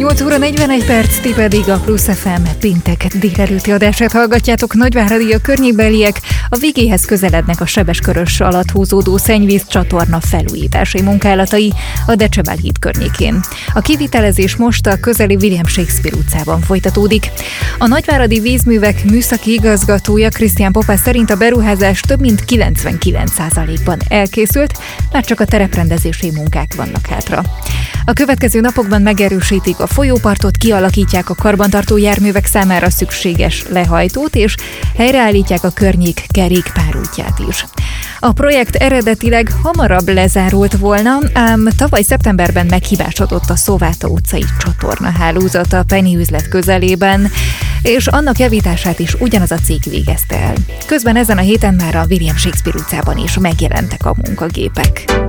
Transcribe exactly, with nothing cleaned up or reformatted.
nyolc óra negyvenegy perc, ti pedig a Plusz ef em péntek délelőtti adását hallgatjátok. Nagyváradi a környékbeliek a végéhez közelednek a Sebeskörös alatt húzódó szennyvíz csatorna felújítási munkálatai a Decsebál híd környékén. A kivitelezés most a közeli William Shakespeare utcában folytatódik. A Nagyváradi Vízművek műszaki igazgatója Krisztián Popás szerint a beruházás több mint kilencvenkilenc százalékban elkészült, már csak a tereprendezési munkák vannak hátra. A következő napokban megerősítik a folyópartot, kialakítják a karbantartó járművek számára szükséges lehajtót, és helyreállítják a környék kerékpárútját is. A projekt eredetileg hamarabb lezárult volna, ám tavaly szeptemberben meghibásodott a Szováta utcai csatornahálózat a Penny üzlet közelében, és annak javítását is ugyanaz a cég végezte el. Közben ezen a héten már a William Shakespeare utcában is megjelentek a munkagépek.